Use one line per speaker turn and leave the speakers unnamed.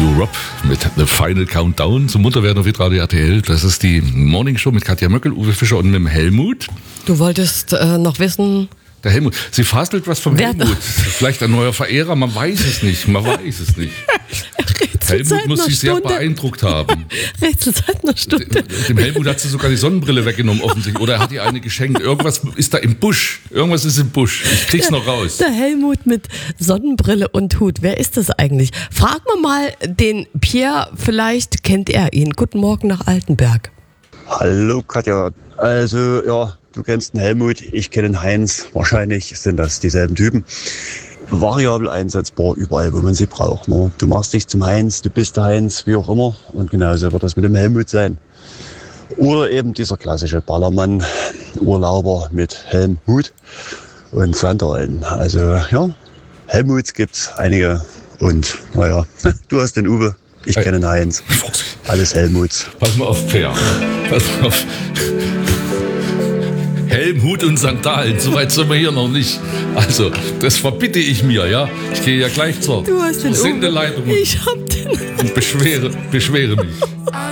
Europe mit The Final Countdown zum Munterwerden auf Radio RTL. Das ist die Morning Show mit Katja Möckel, Uwe Fischer und mit dem Helmut.
Du wolltest noch wissen...
Der Helmut. Sie fastelt was vom Helmut. Vielleicht ein neuer Verehrer, man weiß es nicht. Helmut muss sich sehr beeindruckt haben.
Rätsel seit einer Stunde.
Dem Helmut hat sie sogar die Sonnenbrille weggenommen offensichtlich. Oder er hat ihr eine geschenkt. Irgendwas ist da im Busch. Irgendwas ist im Busch. Ich krieg's noch raus.
Der Helmut mit Sonnenbrille und Hut. Wer ist das eigentlich? Fragen wir mal den Pierre. Vielleicht kennt er ihn. Guten Morgen nach Altenberg.
Hallo Katja. Also ja, du kennst den Helmut, ich kenne den Heinz. Wahrscheinlich sind das dieselben Typen. Variabel einsetzbar überall, wo man sie braucht. Ne? Du machst dich zum Heinz, du bist der Heinz, wie auch immer. Und genauso wird das mit dem Helmut sein. Oder eben dieser klassische Ballermann, Urlauber mit Helm, Hut und Sandalen. Also ja, Helmuts gibt's einige. Und naja, du hast den Uwe, ich kenne den Heinz. Alles Helmuts.
Pass mal auf, Pierre. Pass mal auf. Helm, Hut und Sandalen, so weit sind wir hier noch nicht. Also, das verbitte ich mir, ja. Ich gehe ja gleich zur
Du hast den
Sendeleitung
Ich hab den.
und beschwere mich.